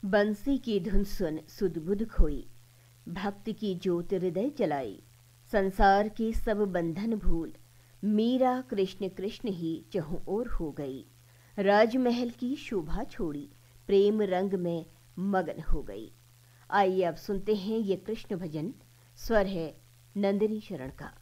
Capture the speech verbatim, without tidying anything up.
बंसी की धुन सुन सुध बुध खोई, भक्ति की ज्योत हृदय जलाई। संसार के सब बंधन भूल, मीरा कृष्ण कृष्ण ही चहुं ओर हो गई। राजमहल की शोभा छोड़ी, प्रेम रंग में मगन हो गई। आइए अब सुनते हैं ये कृष्ण भजन। स्वर है नंदिनी शरण का।